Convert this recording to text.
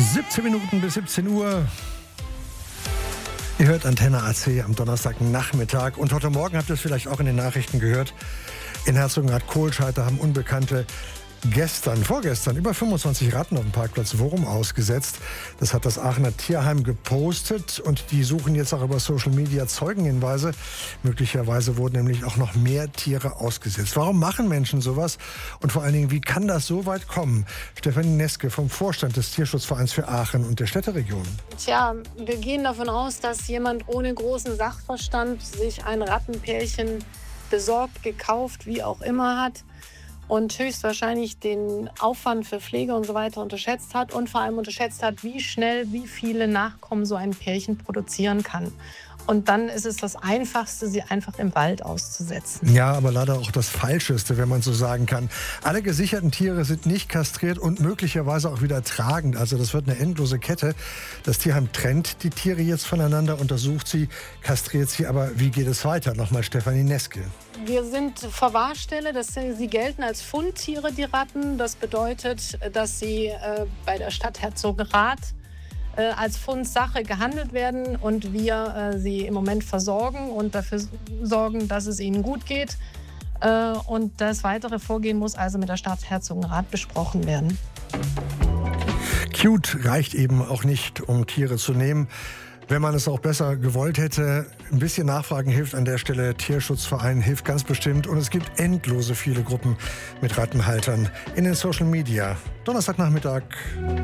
17 Minuten bis 17 Uhr. Ihr hört Antenne AC am Donnerstagnachmittag. Und heute Morgen habt ihr es vielleicht auch in den Nachrichten gehört. In Herzogenrath-Kohlscheid haben Unbekannte vorgestern über 25 Ratten auf dem Parkplatz Wurm ausgesetzt. Das hat das Aachener Tierheim gepostet und die suchen jetzt auch über Social Media Zeugenhinweise. Möglicherweise wurden nämlich auch noch mehr Tiere ausgesetzt. Warum machen Menschen sowas? Und vor allen Dingen, wie kann das so weit kommen? Stefanie Neske vom Vorstand des Tierschutzvereins für Aachen und der Städteregion. Tja, wir gehen davon aus, dass jemand ohne großen Sachverstand sich ein Rattenpärchen besorgt, gekauft, wie auch immer hat und höchstwahrscheinlich den Aufwand für Pflege und so weiter unterschätzt hat und vor allem unterschätzt hat, wie schnell, wie viele Nachkommen so ein Pärchen produzieren kann. Und dann ist es das Einfachste, sie einfach im Wald auszusetzen. Ja, aber leider auch das Falscheste, wenn man so sagen kann. Alle gesicherten Tiere sind nicht kastriert und möglicherweise auch wieder tragend. Also das wird eine endlose Kette. Das Tierheim trennt die Tiere jetzt voneinander, untersucht sie, kastriert sie. Aber wie geht es weiter? Nochmal Stefanie Neske. Wir sind Verwahrstelle, sie gelten als Fundtiere, die Ratten. Das bedeutet, dass sie bei der Stadt Herzogenrath als Fundsache gehandelt werden und wir sie im Moment versorgen und dafür sorgen, dass es ihnen gut geht. Und das weitere Vorgehen muss also mit der Stadt Herzogenrath besprochen werden. Cute reicht eben auch nicht, um Tiere zu nehmen. Wenn man es auch besser gewollt hätte, ein bisschen Nachfragen hilft an der Stelle. Tierschutzverein hilft ganz bestimmt. Und es gibt endlose viele Gruppen mit Rattenhaltern in den Social Media. Donnerstagnachmittag.